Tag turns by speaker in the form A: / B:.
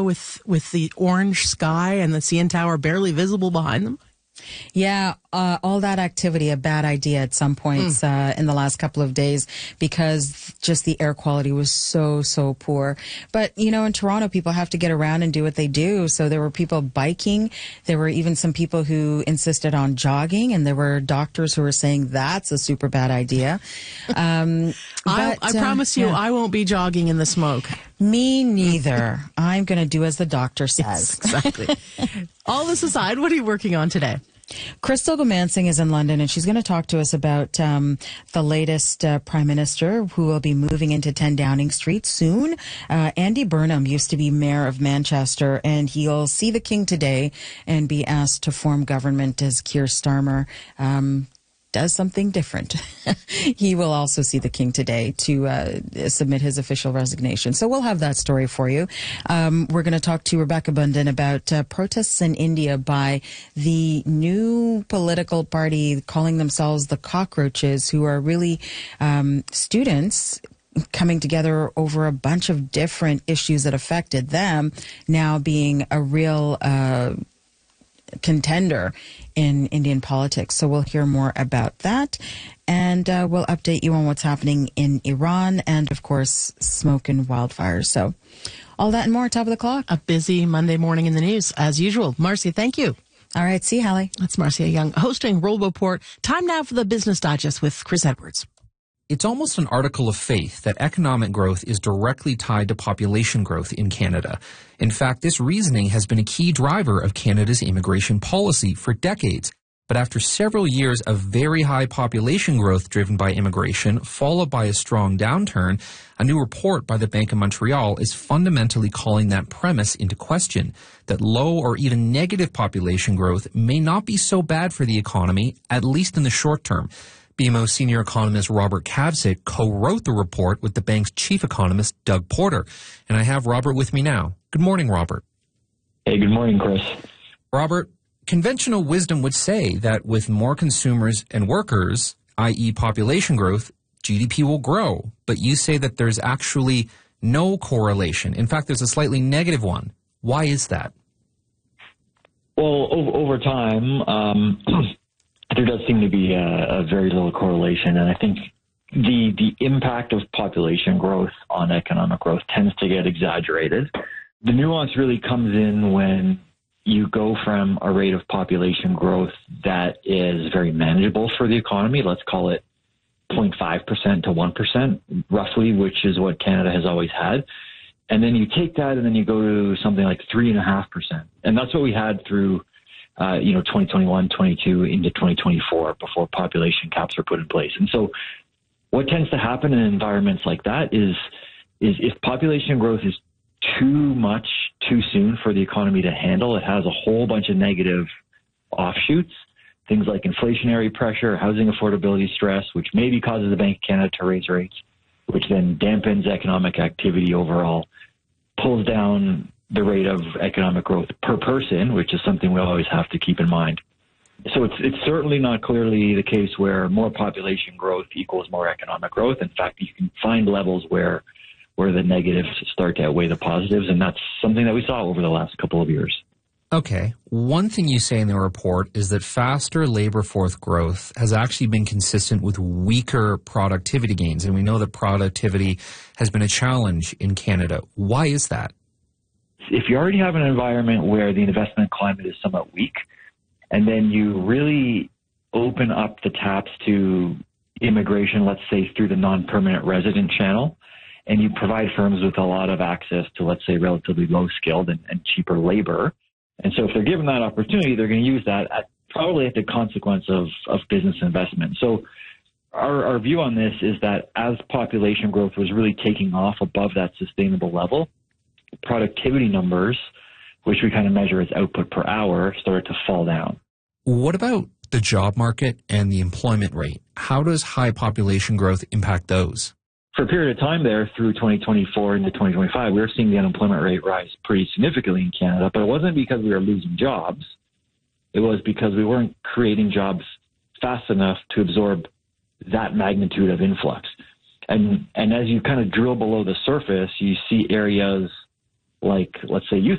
A: with the orange sky and the CN Tower barely visible behind them?
B: Yeah, all that activity, a bad idea at some points in the last couple of days because just the air quality was so poor. But, you know, in Toronto, people have to get around and do what they do. So there were people biking. There were even some people who insisted on jogging, and there were doctors who were saying that's a super bad idea.
A: I promise you, I won't be jogging in the smoke.
B: Me neither. I'm going to do as the doctor says.
A: Yes, exactly. All this aside, what are you working on today?
B: Crystal Gomansing is in London, and she's going to talk to us about the latest Prime Minister who will be moving into 10 Downing Street soon. Andy Burnham used to be Mayor of Manchester, and he'll see the King today and be asked to form government as Keir Starmer does something different. He will also see the King today to submit his official resignation. So we'll have that story for you. We're going to talk to Rebecca Bundan about protests in India by the new political party calling themselves the Cockroaches, who are really students coming together over a bunch of different issues that affected them, now being a real contender in Indian politics. So we'll hear more about that, and we'll update you on what's happening in Iran and, of course, smoke and wildfires. So all that and more, top of the clock.
A: A busy Monday morning in the news, as usual. Marcia, thank you.
B: All right, see you, Hallie.
A: That's Marcia Young hosting Roll Report. Time now for the Business Digest with Chris Edwards.
C: It's almost an article of faith that economic growth is directly tied to population growth in Canada. In fact, this reasoning has been a key driver of Canada's immigration policy for decades. But after several years of very high population growth driven by immigration, followed by a strong downturn, a new report by the Bank of Montreal is fundamentally calling that premise into question, that low or even negative population growth may not be so bad for the economy, at least in the short term. BMO senior economist Robert Kavcic co-wrote the report with the bank's chief economist, Doug Porter. And I have Robert with me now. Good morning, Robert.
D: Hey, good morning, Chris.
C: Robert, conventional wisdom would say that with more consumers and workers, i.e. population growth, GDP will grow. But you say that there's actually no correlation. In fact, there's a slightly negative one. Why is that?
D: Well, over time, there does seem to be a very little correlation, and I think the impact of population growth on economic growth tends to get exaggerated. The nuance really comes in when you go from a rate of population growth that is very manageable for the economy, let's call it 0.5% to 1%, roughly, which is what Canada has always had. And then you take that and then you go to something like 3.5%. And that's what we had through 2021, 22 into 2024 before population caps were put in place. And so what tends to happen in environments like that is if population growth is too much too soon for the economy to handle, it has a whole bunch of negative offshoots, things like inflationary pressure, housing affordability stress, which maybe causes the Bank of Canada to raise rates, which then dampens economic activity overall, pulls down the rate of economic growth per person, which is something we always have to keep in mind. So it's certainly not clearly the case where more population growth equals more economic growth. In fact, you can find levels where the negatives start to outweigh the positives, and that's something that we saw over the last couple of years.
C: Okay. One thing you say in the report is that faster labor force growth has actually been consistent with weaker productivity gains, and we know that productivity has been a challenge in Canada. Why is that?
D: If you already have an environment where the investment climate is somewhat weak, and then you really open up the taps to immigration, let's say through the non-permanent resident channel, and you provide firms with a lot of access to, let's say, relatively low-skilled and cheaper labor. And so if they're given that opportunity, they're going to use that probably at the consequence of business investment. So our view on this is that as population growth was really taking off above that sustainable level, productivity numbers, which we kind of measure as output per hour, started to fall down.
C: What about the job market and the employment rate? How does high population growth impact those?
D: For a period of time there through 2024 into 2025, we were seeing the unemployment rate rise pretty significantly in Canada, but it wasn't because we were losing jobs. It was because we weren't creating jobs fast enough to absorb that magnitude of influx. And as you kind of drill below the surface, you see areas like, let's say, youth